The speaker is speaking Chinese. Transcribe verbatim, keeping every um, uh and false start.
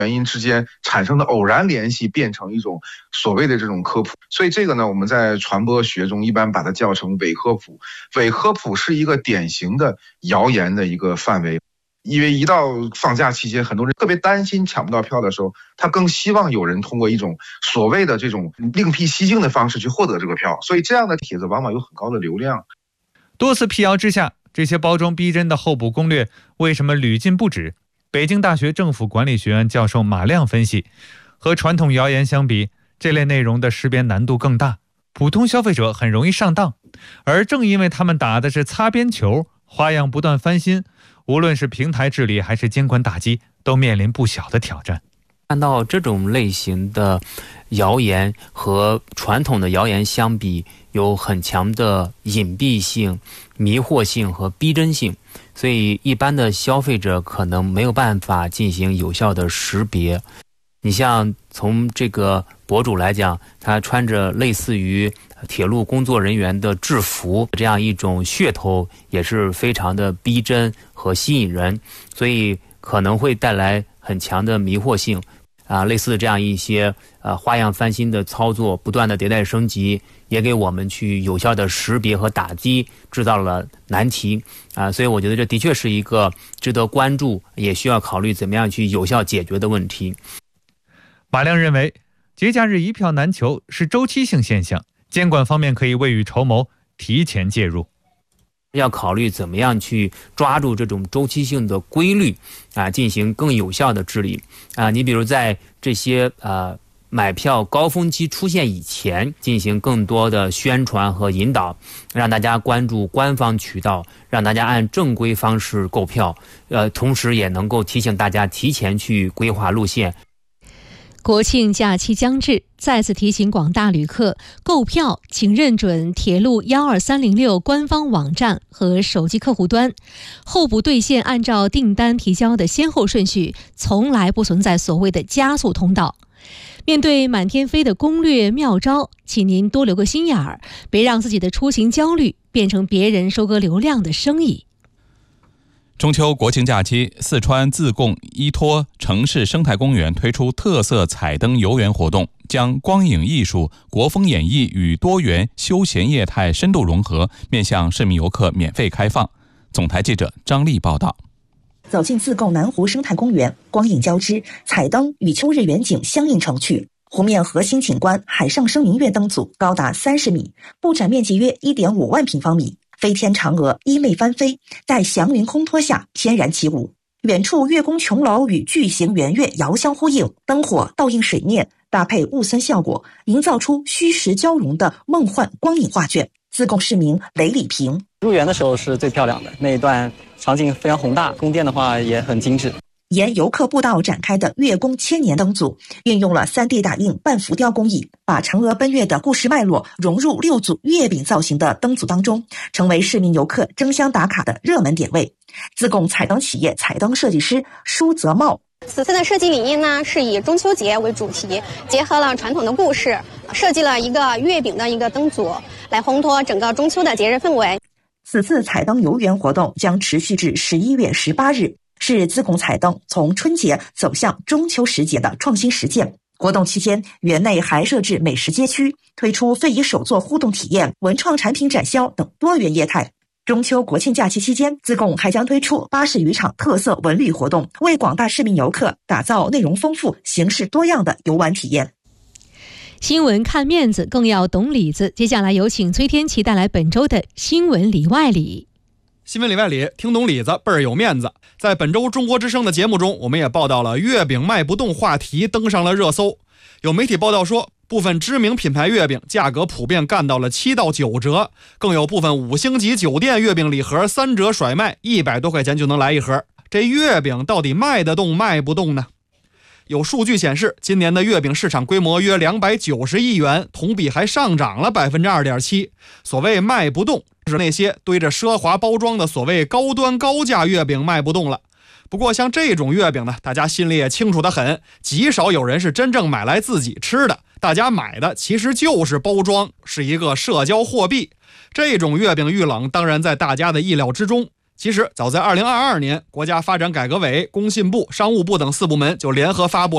原因之间产生的偶然联系变成一种所谓的这种科普。所以这个呢，我们在传播学中一般把它叫成伪科普。伪科普是一个典型的谣言的一个范围。因为一到放假期间，很多人特别担心抢不到票的时候，他更希望有人通过一种所谓的这种另辟蹊径的方式去获得这个票，所以这样的帖子往往有很高的流量。 多次辟谣之下，这些包装逼真的候补攻略为什么屡禁不止？北京大学政府管理学院教授马亮分析，和传统谣言相比，这类内容的识别难度更大，普通消费者很容易上当，而正因为他们打的是擦边球，花样不断翻新，无论是平台治理还是监管打击，都面临不小的挑战。 看到这种类型的谣言和传统的谣言相比，有很强的隐蔽性、迷惑性和逼真性，所以一般的消费者可能没有办法进行有效的识别。你像从这个博主来讲，他穿着类似于铁路工作人员的制服，这样一种噱头也是非常的逼真和吸引人，所以可能会带来很强的迷惑性啊。类似这样一些呃花样翻新的操作，不断的迭代升级，也给我们去有效的识别和打击制造了难题啊。所以我觉得这的确是一个值得关注，也需要考虑怎么样去有效解决的问题。 马亮认为，节假日一票难求是周期性现象，监管方面可以未雨绸缪，提前介入。 要考虑怎么样去抓住这种周期性的规律啊，进行更有效的治理啊。你比如在这些呃买票高峰期出现以前，进行更多的宣传和引导，让大家关注官方渠道，让大家按正规方式购票，呃，同时也能够提醒大家提前去规划路线。 国庆假期将至，再次提醒广大旅客，购票请认准铁路一二三零六官方网站和手机客户端，候补兑现按照订单提交的先后顺序，从来不存在所谓的加速通道。面对满天飞的攻略妙招，请您多留个心眼儿，别让自己的出行焦虑变成别人收割流量的生意。 中秋国庆假期，四川自贡依托城市生态公园推出特色彩灯游园活动，将光影艺术、国风演绎与多元休闲业态深度融合，面向市民游客免费开放。总台记者张丽报道。 走进自贡南湖生态公园，光影交织，彩灯与秋日远景相映成趣。湖面核心景观海上生明月灯组高达三十米，布展面积约 一点五万平方米。飞天嫦娥衣袂翻飞，在祥云烘托下翩然起舞。远处月宫琼楼与巨型圆月遥相呼应，灯火倒映水面，搭配雾森效果，营造出虚实交融的梦幻光影画卷。自贡市民雷礼平： 入园的时候是最漂亮的，那一段场景非常宏大，宫殿的话也很精致。 沿游客步道展开的月宫千年灯组，运用了 三 D 打印半浮雕工艺，把嫦娥奔月的故事脉络融入六组月饼造型的灯组当中，成为市民游客争相打卡的热门点位。自贡彩灯企业彩灯设计师舒泽茂： 此次的设计理念呢，是以中秋节为主题，结合了传统的故事，设计了一个月饼的一个灯组，来烘托整个中秋的节日氛围。 此次彩灯游园活动将持续至十一月十八日。是自贡彩灯从春节走向中秋时节的创新实践。活动期间，园内还设置美食街区，推出非遗手作互动体验、文创产品展销等多元业态。中秋国庆假期期间，自贡还将推出八十余场特色文旅活动，为广大市民游客打造内容丰富、形式多样的游玩体验。 新闻看面子，更要懂里子。接下来有请崔天琪带来本周的新闻里外里。 新闻里外里，听懂里子倍儿有面子。在本周中国之声的节目中，我们也报道了月饼卖不动话题登上了热搜。有媒体报道说，部分知名品牌月饼价格普遍干到了七到九折，更有部分五星级酒店月饼礼盒三折甩卖，一百多块钱就能来一盒。这月饼到底卖得动卖不动呢？有数据显示，今年的月饼市场规模约两百九十亿元，同比还上涨了 百分之二点七。 所谓卖不动，是那些堆着奢华包装的所谓高端高价月饼卖不动了。不过像这种月饼呢，大家心里也清楚得很，极少有人是真正买来自己吃的，大家买的其实就是包装，是一个社交货币。这种月饼遇冷当然在大家的意料之中。其实早在二零二二年，国家发展改革委、工信部、商务部等四部门就联合发布